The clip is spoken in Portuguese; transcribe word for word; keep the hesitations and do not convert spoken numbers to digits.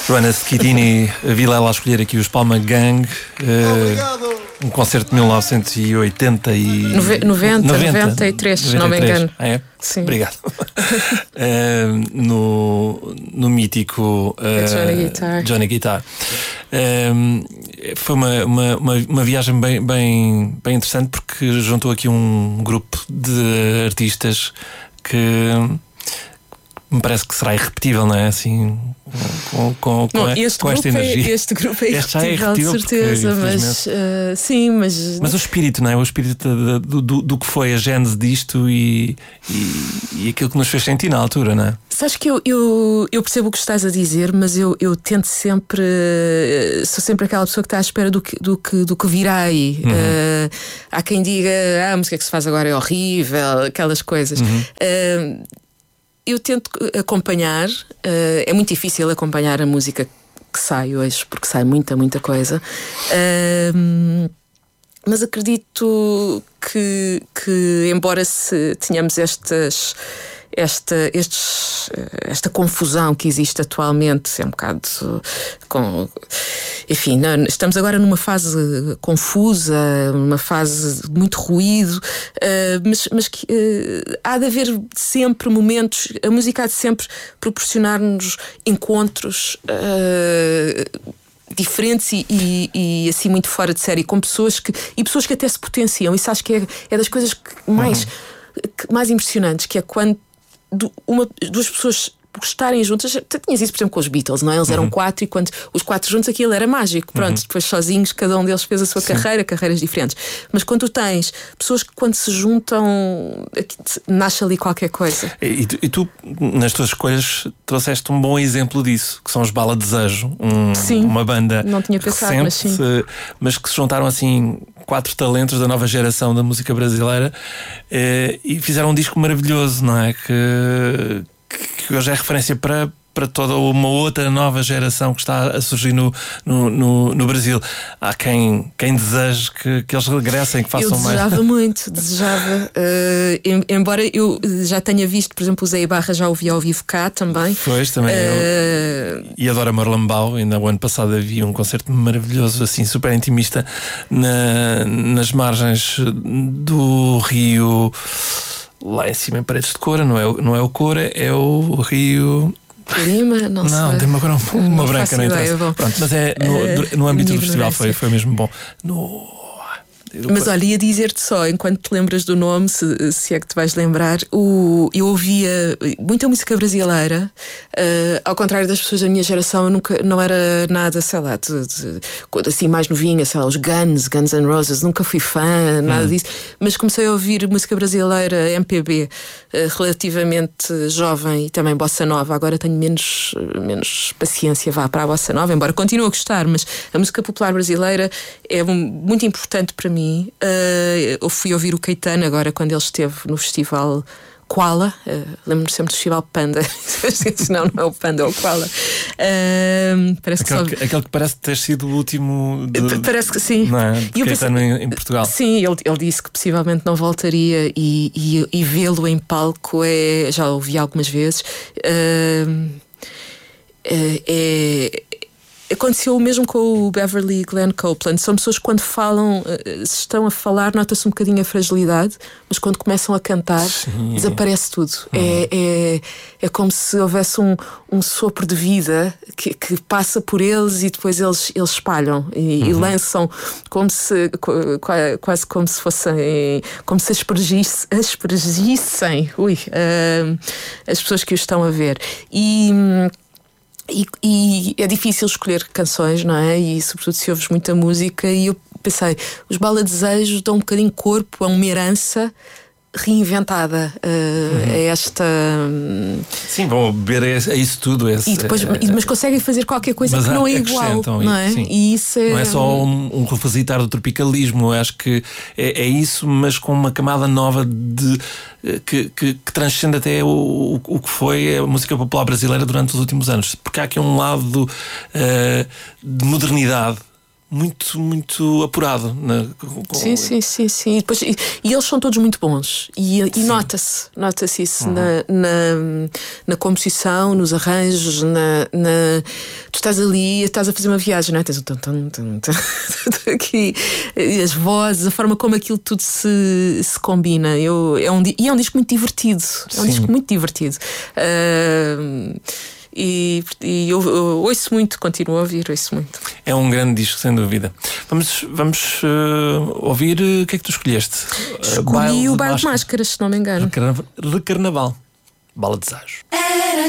Joana Schedini, Vilela a escolher aqui os Palma Gang. Obrigado. Um concerto de mil novecentos e oitenta e... noventa, noventa e três, se não me engano. Ah, é? Sim. Obrigado. uh, no, no mítico uh, Johnny Guitar. Johnny Guitar. Uh, foi uma, uma, uma, uma viagem bem, bem, bem interessante, porque juntou aqui um grupo de artistas que me parece que será irrepetível, não é? Assim, com, com, com, não, a, este com esta grupo energia. É, este grupo é este já é irrepetível, de certeza, porque, mas uh, sim, mas. Mas o espírito, não é? O espírito do, do, do, do que foi a gênese disto e, e, e aquilo que nos fez sentir na altura, não é? Sabes que eu, eu, eu percebo o que estás a dizer, mas eu, eu tento sempre. Sou sempre aquela pessoa que está à espera do que, do que, do que virá aí. Uhum. Uh, há quem diga, ah, a música que se faz agora é horrível, aquelas coisas. Uhum. Uh, Eu tento acompanhar, uh, é muito difícil acompanhar a música que sai hoje, porque sai muita, muita coisa. Uh, mas acredito que, que embora se tenhamos estas, esta, estes, esta confusão que existe atualmente, é um bocado com... Enfim, não, estamos agora numa fase confusa, numa fase de muito ruído, uh, mas, mas que, uh, há de haver sempre momentos, a música há de sempre proporcionar-nos encontros uh, diferentes e, e, e assim muito fora de série, com pessoas que, e pessoas que até se potenciam. Isso acho que é, é das coisas que mais, uhum. que, mais impressionantes, que é quando uma, duas pessoas estarem juntas. Tu tinhas isso, por exemplo, com os Beatles, não é? Eles eram uhum. quatro e quando os quatro juntos aquilo era mágico. Pronto, uhum. depois sozinhos cada um deles fez a sua Sim. carreira, carreiras diferentes. Mas quando tu tens pessoas que quando se juntam nasce ali qualquer coisa. E tu, e tu nas tuas escolhas trouxeste um bom exemplo disso, que são os Bala Desejo, um, sim. uma banda não tinha pensado, recente, mas, sim. mas que se juntaram assim quatro talentos da nova geração da música brasileira eh, e fizeram um disco maravilhoso, não é? Que que hoje é referência para, para toda uma outra nova geração que está a surgir no, no, no, no Brasil. Há quem, quem deseje que, que eles regressem, que façam mais. Eu desejava mais. muito, desejava. Uh, em, embora eu já tenha visto, por exemplo, o Zé Ibarra já ouvi ao vivo cá também. Pois, também. Uh, eu, e adoro a Marlambau. Ainda o ano passado havia um concerto maravilhoso, assim, super intimista, na, nas margens do Rio. Lá em cima em Paredes de Coura, não é, não é o Coura, é o Rio. Lima, não, não sei. Tem-me agora uma, uma não branca, não interessa. Pronto, mas é no, no âmbito do festival foi, foi mesmo bom. No... Mas olha, ia dizer-te só, enquanto te lembras do nome, se, se é que te vais lembrar, o, eu ouvia muita música brasileira, uh, ao contrário das pessoas da minha geração, eu nunca, não era nada, sei lá, de, de, assim mais novinha, sei lá, os Guns, Guns N' Roses, nunca fui fã, nada hum. disso, mas comecei a ouvir música brasileira, M P B, uh, relativamente jovem e também bossa nova. Agora tenho menos, menos paciência, vá para a bossa nova, embora continue a gostar, mas a música popular brasileira é muito importante para mim. Uh, eu fui ouvir o Caetano agora quando ele esteve no festival Koala, uh, lembro-me sempre do festival Panda. Não, não é o Panda, é o Koala. Uh, parece aquele, que, só... aquele que parece ter sido o último de, parece que sim. Não é? De Caetano pensei... em, em Portugal. Sim, ele, ele disse que possivelmente não voltaria e, e, e vê-lo em palco é, já ouvi algumas vezes. Uh, é, Aconteceu o mesmo com o Beverly e Glenn Copeland. São pessoas que quando falam, se estão a falar, nota-se um bocadinho a fragilidade, mas quando começam a cantar, Sim. desaparece tudo. Hum. É, é, é como se houvesse um, um sopro de vida que, que passa por eles e depois eles, eles espalham e, uhum. e lançam como se, quase como se fossem, como se aspergisse, aspergissem ui, uh, as pessoas que os estão a ver. E E, e é difícil escolher canções, não é? E sobretudo se ouves muita música. E eu pensei, os Bala Desejos dão um bocadinho corpo a uma herança reinventada uh, uhum. a esta. Sim, vão beber a isso tudo. Esse, e depois, é, mas conseguem fazer qualquer coisa que não é igual. Não é? Sim. E isso é... Não é só um, um revisitar do tropicalismo. Eu acho que é, é isso, mas com uma camada nova de. Que, que, que transcende até o, o, o que foi a música popular brasileira durante os últimos anos. Porque há aqui um lado uh, de modernidade muito, muito apurado. Na, com... Sim, sim, sim, sim. E, depois, e, e eles são todos muito bons. E, e nota-se, nota-se isso uhum. na, na, na composição, nos arranjos, na, na... Tu estás ali, estás a fazer uma viagem, não é? Tens o tum, tum, tum, tum, aqui, as vozes, a forma como aquilo tudo se, se combina. Eu, é um, e é um disco muito divertido. É um sim. disco muito divertido. Uh, E, e eu, eu ouço muito, continuo a ouvir, ouço muito. É um grande disco, sem dúvida. Vamos, vamos uh, ouvir. Uh, o que é que tu escolheste? Escolhi uh, baile o Baile de Máscaras, se não me engano. De Carnaval. Bala de Desejo.